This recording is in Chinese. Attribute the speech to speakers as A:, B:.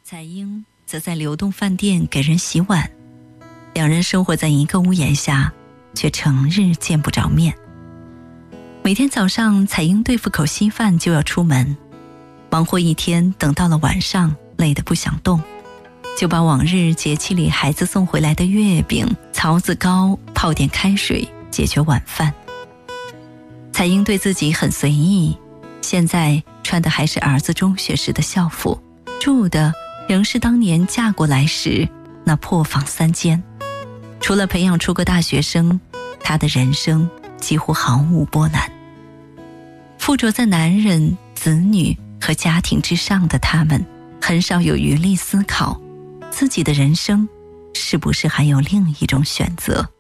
A: 彩英则在流动饭店给人洗碗，两人生活在一个屋檐下，却成日见不着面。每天早上，彩英对付口稀饭就要出门，忙活一天，等到了晚上，累得不想动，就把往日节气里孩子送回来的月饼、槽子糕泡点开水解决晚饭。彩英对自己很随意，现在穿的还是儿子中学时的校服，住的仍是当年嫁过来时那破房3间。除了培养出个大学生，她的人生几乎毫无波澜。附着在男人、子女和家庭之上的他们，很少有余力思考自己的人生是不是还有另一种选择。